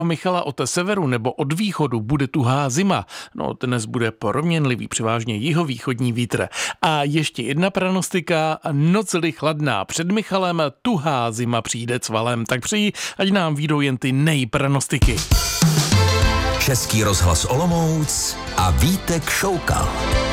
Michala, od severu nebo od východu bude tuhá zima. No, dnes bude proměnlivý, převážně jihovýchodní vítr. A ještě jedna pranostika, nocli chladná. Před Michalem tuhá zima přijde cvalem. Tak přeji, ať nám vyjdou jen ty nejpranostiky. Český rozhlas Olomouc a Vítek Šoukal.